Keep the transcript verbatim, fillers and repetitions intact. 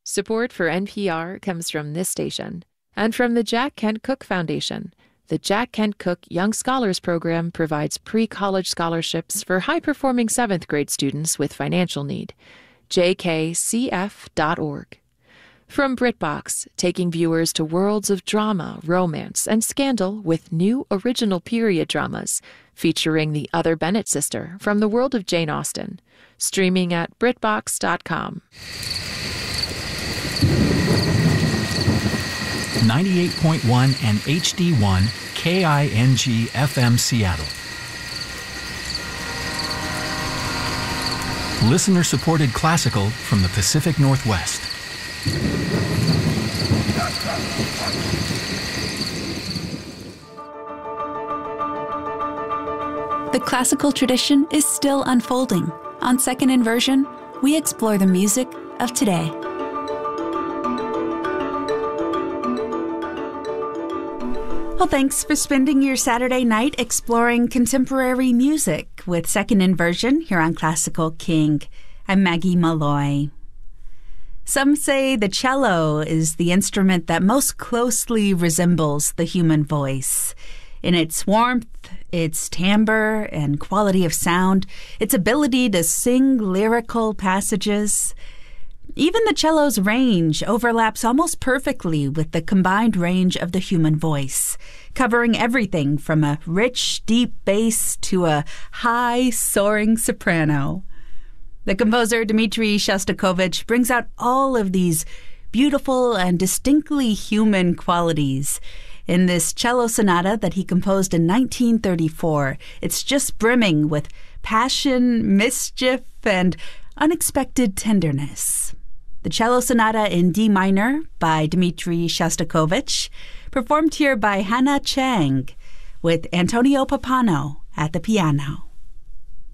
Support for N P R comes from this station and from the Jack Kent Cooke Foundation. The Jack Kent Cooke Young Scholars Program provides pre-college scholarships for high-performing seventh grade students with financial need. j k c f dot org. From BritBox, taking viewers to worlds of drama, romance, and scandal with new original period dramas featuring the other Bennett sister from the world of Jane Austen. Streaming at brit box dot com. ninety-eight point one and H D one K I N G F M Seattle. Listener-supported classical from the Pacific Northwest. The classical tradition is still unfolding. On Second Inversion, we explore the music of today. Well, thanks for spending your Saturday night exploring contemporary music with Second Inversion here on Classical King. I'm Maggie Malloy. Some say the cello is the instrument that most closely resembles the human voice. In its warmth, its timbre and quality of sound, its ability to sing lyrical passages. Even the cello's range overlaps almost perfectly with the combined range of the human voice, covering everything from a rich, deep bass to a high, soaring soprano. The composer Dmitri Shostakovich brings out all of these beautiful and distinctly human qualities in this cello sonata that he composed in nineteen thirty-four. It's just brimming with passion, mischief, and unexpected tenderness. The Cello Sonata in D minor by Dmitri Shostakovich, performed here by Hannah Chang with Antonio Papano at the piano.